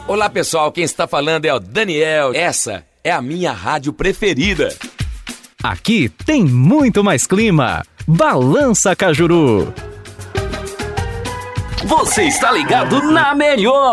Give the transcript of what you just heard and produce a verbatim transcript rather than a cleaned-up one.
Olá pessoal, quem está falando é o Daniel. Essa é a minha rádio preferida. Aqui tem muito mais clima. Balança Cajuru. Você está ligado na melhor.